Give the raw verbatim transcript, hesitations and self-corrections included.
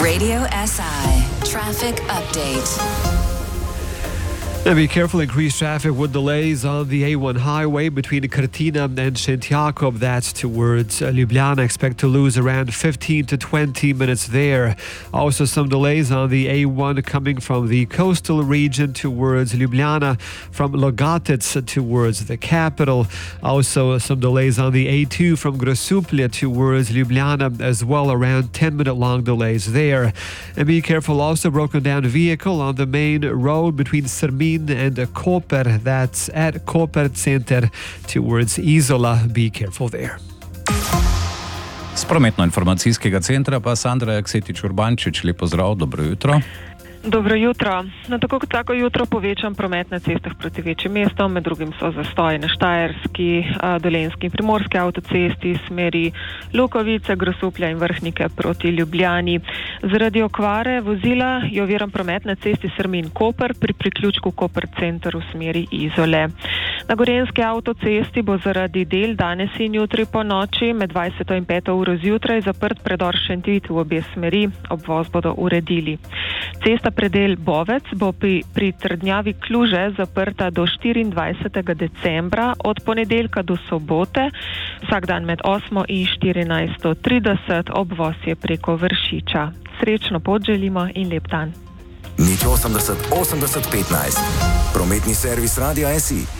Radio S I Traffic Update. Now be careful, increased traffic with delays on the A one highway between Krtina and Szentjakob. That's towards uh, Ljubljana. Expect to lose around fifteen to twenty minutes there. Also some delays on the A one coming from the coastal region towards Ljubljana, from Logatec towards the capital. Also some delays on the A two from Grosuplje towards Ljubljana as well, around ten minute long delays there. And be careful, also broken down vehicle on the main road between Sermin and Koper. That's at Koper Center towards Izola. Be careful there. Z prometno-informacijskega centra pa Sandra Aksetič-Urbančič. Lep pozdrav, dobro jutro. Dobro jutro. No, tako kot vsako jutro povečam promet na cestah proti večjim mestom, med drugim so zastoji na Štajerski, Dolenjski in Primorski avtocesti, smeri Lukovice, Grosuplja in Vrhnike proti Ljubljani. Zaradi okvare vozila je oviran promet na cesti Sermin-Koper pri priključku Koper Center v smeri Izole. Na Gorenjski avtocesti bo zaradi del danes in jutri po noči med dvajseto in peto uro zjutraj zaprt predor Šentvid v obe smeri, obvoz bodo uredili. Cesta predel Bovec bo pri, pri trdnjavi Kluže zaprta do štiriindvajsetega decembra, od ponedeljka do sobote, vsak dan med osmo in štirinajsto trideset, obvoz je preko Vršiča. Srečno pot želimo in lep dan. nič osemdeset osemdeset petnajst. Prometni servis Radia S I.